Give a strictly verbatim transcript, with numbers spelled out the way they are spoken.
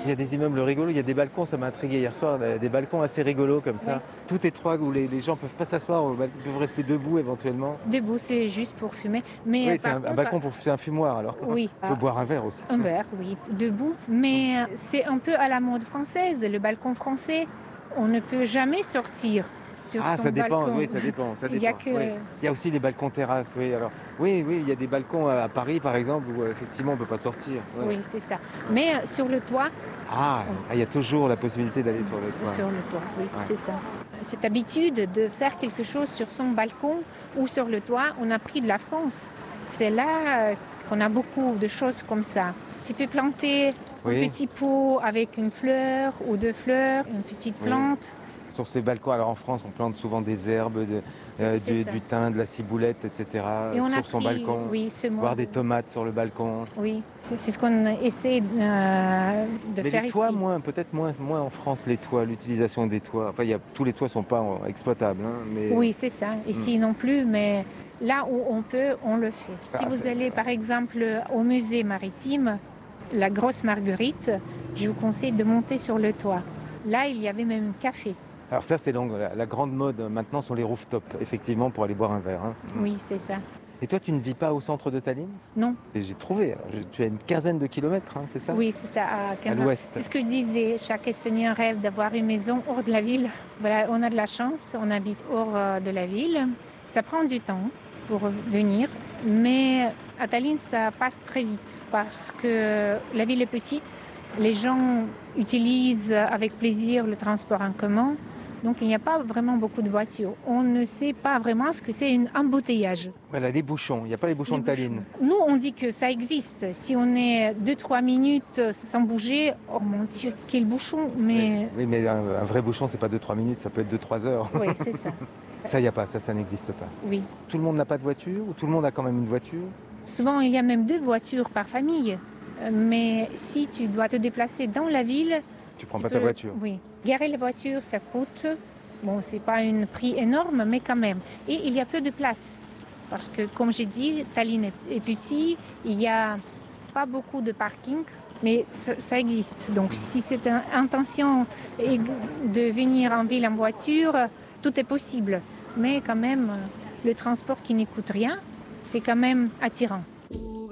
Il y a des immeubles rigolos, il y a des balcons, ça m'a intrigué hier soir, des balcons assez rigolos comme ça, Oui. tout étroit où les, les gens peuvent pas s'asseoir, ils peuvent rester debout éventuellement. Debout, c'est juste pour fumer. Mais Oui, euh, c'est par un, un contre, balcon pour c'est un fumoir alors. oui, On peut boire un verre aussi. un verre, oui, debout. Mais euh, c'est un peu à la mode française, le balcon français. On ne peut jamais sortir sur Ah, ton ça dépend, balcon. oui, ça dépend, ça Il y a dépend. que... Oui. Il y a aussi des balcons terrasses, oui. Alors, oui, oui, il y a des balcons à Paris, par exemple, où euh, effectivement on peut pas sortir. Ouais. Oui, c'est ça. Mais euh, sur le toit, Ah, ah, il y a toujours la possibilité d'aller sur le toit. sur le toit, oui, Ouais. c'est ça. Cette habitude de faire quelque chose sur son balcon ou sur le toit, on a pris de la France. C'est là euh, qu'on a beaucoup de choses comme ça. Tu peux planter Oui. un petit pot avec une fleur ou deux fleurs, une petite Oui. plante. Sur ces balcons, alors en France, on plante souvent des herbes, de, euh, C'est du, ça. du thym, de la ciboulette, et cetera. Et on sur a son pris, balcon. oui, ce mois. Voir des tomates sur le balcon. Oui, c'est c'est ce qu'on essaie euh, de Mais faire les toits, ici. moins, peut-être moins, moins en France, les toits, l'utilisation des toits. Enfin, il y a, tous les toits ne sont pas euh, exploitables. Hein, mais... Oui, c'est ça. Ici non plus, mais là où on peut, on le fait. Ah, Si vous c'est- allez par exemple au musée maritime, la Grosse Marguerite, je vous conseille de monter sur le toit. Là, il y avait même un café. Alors ça, c'est donc la, la grande mode maintenant sur les rooftops, effectivement, pour aller boire un verre. Hein. Oui, c'est ça. Et toi, tu ne vis pas au centre de Tallinn? Non, Et j'ai trouvé, alors, je- tu as une quinzaine de kilomètres, hein, c'est ça? oui, c'est ça, à quinze ans. l'ouest. C'est ce que je disais, chaque Estonien rêve d'avoir une maison hors de la ville. Voilà, on a de la chance, on habite hors euh, de la ville. Ça prend du temps pour venir, mais à Tallinn, ça passe très vite parce que la ville est petite, les gens utilisent avec plaisir le transport en commun, donc il n'y a pas vraiment beaucoup de voitures. On ne sait pas vraiment ce que c'est un embouteillage. Voilà, les bouchons, il n'y a pas les bouchons Les de Tallinn. bouchons. Nous, on dit que ça existe. Si on est deux trois minutes sans bouger, oh mon Dieu, quel bouchon. Mais Oui, mais un, un vrai bouchon, c'est pas deux trois minutes, ça peut être deux trois heures. oui, c'est ça. Ça, il n'y a pas, ça, ça n'existe pas. Oui. Tout le monde n'a pas de voiture ou tout le monde a quand même une voiture? Souvent, il y a même deux voitures par famille. Euh, Mais si tu dois te déplacer dans la ville, Tu prends tu pas peux- ta voiture? Oui. Garer la voiture, ça coûte. Bon, c'est pas un prix énorme, mais quand même. Et il y a peu de place. Parce que, comme j'ai dit, Tallinn est, est petit. Il n'y a pas beaucoup de parking, mais ça, ça existe. Donc, si c'est une intention et de venir en ville en voiture, tout est possible. Mais quand même, le transport qui ne coûte rien, c'est quand même attirant.